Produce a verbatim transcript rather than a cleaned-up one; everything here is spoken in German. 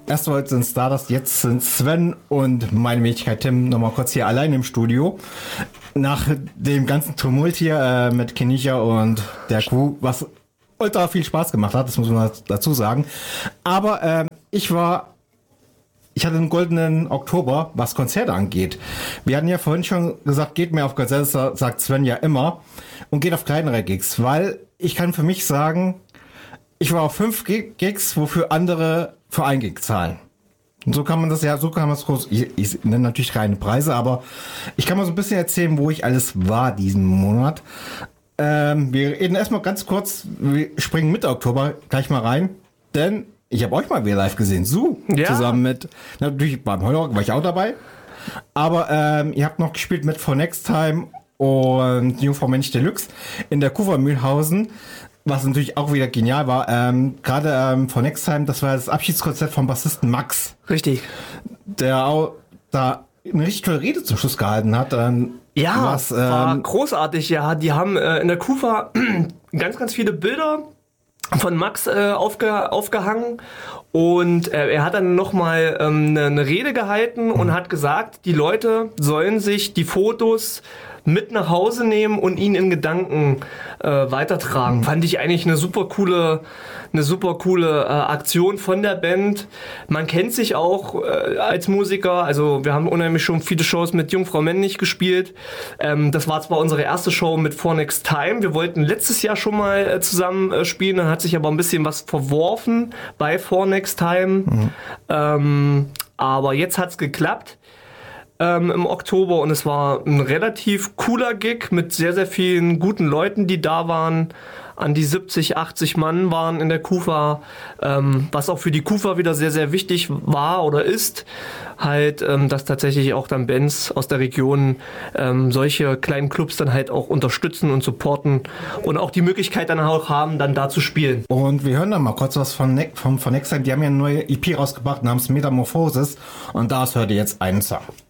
erst heute sind Stardust, jetzt sind Sven und meine Wenigkeit Tim nochmal kurz hier allein im Studio. Nach dem ganzen Tumult hier äh, mit Kenisha und der Crew, was ultra viel Spaß gemacht hat, das muss man dazu sagen. Aber ähm, ich war, ich hatte einen goldenen Oktober, was Konzerte angeht. Wir hatten ja vorhin schon gesagt, geht mehr auf Konzerte, sagt Sven ja immer, und geht auf kleinere Gigs, weil ich kann für mich sagen, ich war auf fünf Gigs, wofür andere für ein Gig zahlen. Und so kann man das ja, so kann man es groß, ich, ich nenne natürlich keine Preise, aber ich kann mal so ein bisschen erzählen, wo ich alles war diesen Monat. Ähm, wir reden erstmal ganz kurz, wir springen Mitte Oktober gleich mal rein, denn ich habe euch mal wieder live gesehen, so, ja. Zusammen mit, natürlich beim Heurock war ich auch dabei, aber ähm, ihr habt noch gespielt mit For Next Time und Jungfrau Mensch Deluxe in der Kufa Mühlhausen. Was natürlich auch wieder genial war, ähm, gerade ähm, von Next Time, das war das Abschiedskonzert vom Bassisten Max. Richtig. Der auch da eine richtig tolle Rede zum Schluss gehalten hat. Ähm, ja, was, ähm, war großartig. Ja, die haben äh, in der Kufa ganz, ganz viele Bilder von Max äh, aufge, aufgehangen und äh, er hat dann nochmal ähm, eine, eine Rede gehalten und hat gesagt, die Leute sollen sich die Fotos mit nach Hause nehmen und ihn in Gedanken äh, weitertragen. Mhm. Fand ich eigentlich eine super coole, eine super coole äh, Aktion von der Band. Man kennt sich auch äh, als Musiker, also wir haben unheimlich schon viele Shows mit Jungfrau Männlich gespielt. Ähm, das war zwar unsere erste Show mit For Next Time. Wir wollten letztes Jahr schon mal äh, zusammen äh, spielen, dann hat sich aber ein bisschen was verworfen bei For Next Time. Mhm. Ähm, aber jetzt hat's geklappt. Ähm, im Oktober und es war ein relativ cooler Gig mit sehr, sehr vielen guten Leuten, die da waren. An die siebzig, achtzig Mann waren in der Kufa, ähm, was auch für die Kufa wieder sehr, sehr wichtig war oder ist, halt, ähm, dass tatsächlich auch dann Bands aus der Region ähm, solche kleinen Clubs dann halt auch unterstützen und supporten und auch die Möglichkeit dann auch haben, dann da zu spielen. Und wir hören dann mal kurz was von, ne- von, von Next Time, die haben ja eine neue E P rausgebracht namens Metamorphosis und daraus hört ihr jetzt einen Song.